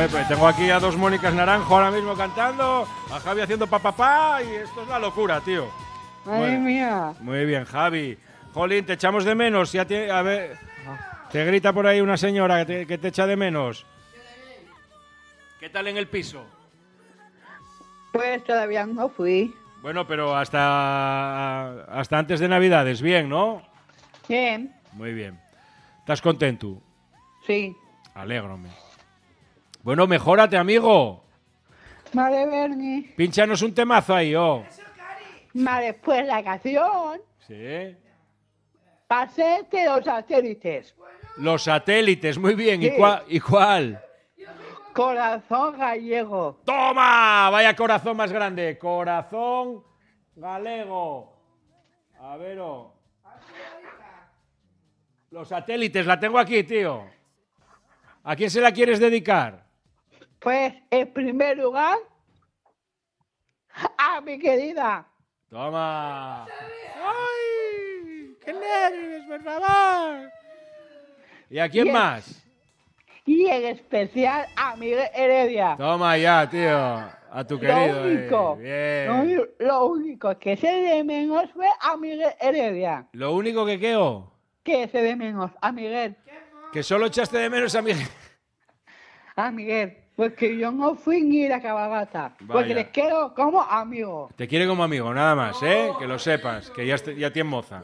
pues tengo aquí a dos Mónicas Naranjo ahora mismo cantando, a Javi haciendo pa, y esto es la locura, tío. Madre mía. Muy bien, Javi. Jolín, te echamos de menos. A ver, te grita por ahí una señora que te echa de menos. ¿Qué tal en el piso? Pues todavía no fui. Bueno, pero hasta antes de Navidades, bien, ¿no? Bien. Muy bien. ¿Estás contento? Sí. Alégrome. Bueno, mejórate, amigo. Vale, Bernie. Pínchanos un temazo ahí, oh. Vale, pues la canción. Sí. Pasete los satélites. Los satélites, muy bien. Sí. ¿Y cuál? Corazón gallego. ¡Toma! Vaya corazón más grande. Corazón galego. A ver, oh. Los satélites, la tengo aquí, tío. ¿A quién se la quieres dedicar? Pues, en primer lugar, a mi querida. Toma. ¡Ay! ¡Qué nervios, por favor! ¿Y a quién Bien. más? Y en especial a Miguel Heredia. Toma ya, tío. A tu querido. Bien. Lo único que se de menos fue a Miguel Heredia. Lo único que quedó, Que se de menos a Miguel. que solo echaste de menos a Miguel. A Miguel. Porque yo no fui ni la cabalgata. Porque Vaya. les quiero como amigo. Te quiere como amigo, nada más, ¿eh? Que lo sepas, que ya te moza.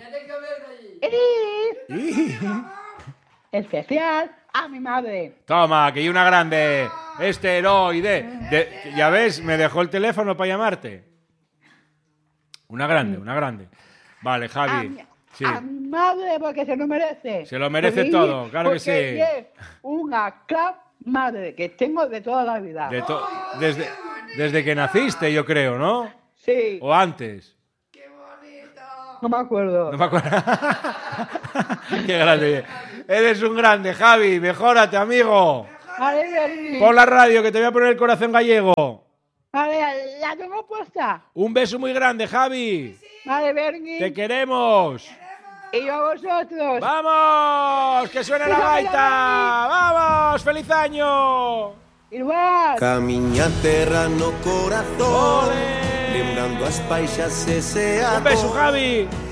Y especial a mi madre. Toma, que hay una grande. Esteroide. Ya ves, me dejó el teléfono para llamarte. Una grande. Vale, Javi. Sí. A mi madre porque se lo merece. Se lo merece Porque todo, claro que porque sí. Es una clave madre que tengo de toda la vida. Desde que naciste, yo creo, ¿no? Sí. O antes. No me acuerdo. No me acuerdo. Qué grande. Eres un grande, Javi. Mejórate, amigo. Vale, Bernie. Pon la radio, que te voy a poner el corazón gallego. Vale, la tengo puesta. Un beso muy grande, Javi. Vale, Bernie. Te queremos. Y yo a vosotros. ¡Vamos! ¡Que suene la gaita! ¡Vamos! ¡Feliz año! Igual. Camiña terra no corazón. ¡Ole! Lembrando as paixas ese Un beso, Javi.